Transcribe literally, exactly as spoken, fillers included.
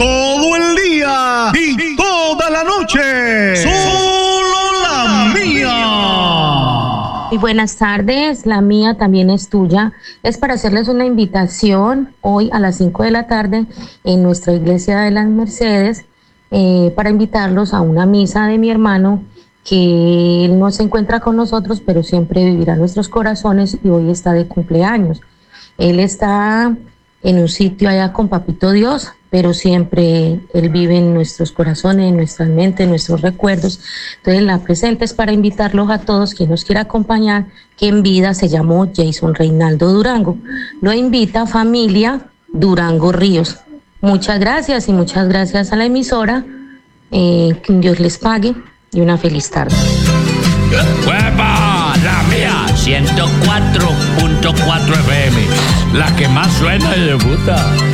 todo el día y toda la noche. Solo la mía. Y buenas tardes, la mía también es tuya. Es para hacerles una invitación hoy a las cinco de la tarde en nuestra iglesia de las Mercedes, eh, para invitarlos a una misa de mi hermano, que él no se encuentra con nosotros, pero siempre vivirá en nuestros corazones y hoy está de cumpleaños. Él está en un sitio allá con Papito Dios, pero siempre Él vive en nuestros corazones, en nuestras mentes, en nuestros recuerdos. Entonces la presente es para invitarlos a todos, quien nos quiera acompañar, que en vida se llamó Jason Reinaldo Durango. Lo invita familia Durango Ríos. Muchas gracias y muchas gracias a la emisora. Eh, que Dios les pague y una feliz tarde. ¡Hueva! La mía, ciento cuatro punto cuatro F M, la que más suena y debuta.